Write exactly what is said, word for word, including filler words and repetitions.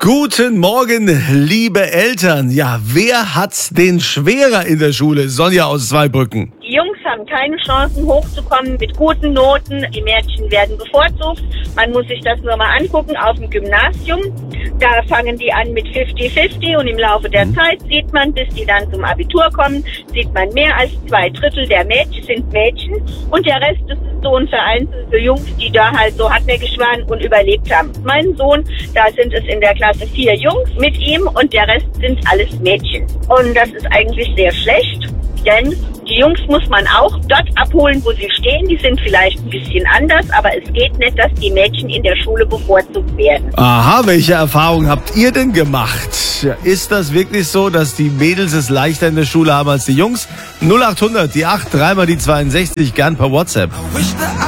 Guten Morgen, liebe Eltern. Ja, wer hat's denn schwerer in der Schule? Sonja aus Zweibrücken. Die Jungs haben keine Chancen, hochzukommen mit guten Noten. Die Mädchen werden bevorzugt. Man muss sich das nur mal angucken auf dem Gymnasium. Da fangen die an mit fünfzig fünfzig und im Laufe der mhm. Zeit sieht man, bis die dann zum Abitur kommen, sieht man, mehr als zwei Drittel der Mädchen sind Mädchen und der Rest ist so ein vereinzelte Jungs, die da halt so hartnäckig waren und überlebt haben. Mein Sohn, da sind es in der Klasse vier Jungs mit ihm und der Rest sind alles Mädchen. Und das ist eigentlich sehr schlecht, denn die Jungs muss man auch dort abholen, wo sie stehen. Die sind vielleicht ein bisschen anders, aber es geht nicht, dass die Mädchen in der Schule bevorzugt werden. Aha, welche Erfahrungen habt ihr denn gemacht? Ist das wirklich so, dass die Mädels es leichter in der Schule haben als die Jungs? null acht hundert, die acht, dreimal die zweiundsechzig, gern per WhatsApp.